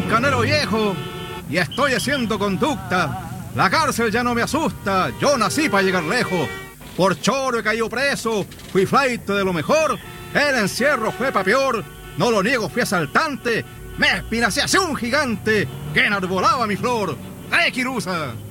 canero viejo y estoy haciendo conducta. La cárcel ya no me asusta, yo nací para llegar lejos. Por choro he caído preso, fui flaite de lo mejor. El encierro fue pa' peor, no lo niego, fui asaltante. Me espinacé hacia un gigante que enarbolaba mi flor. ¡Quirusa!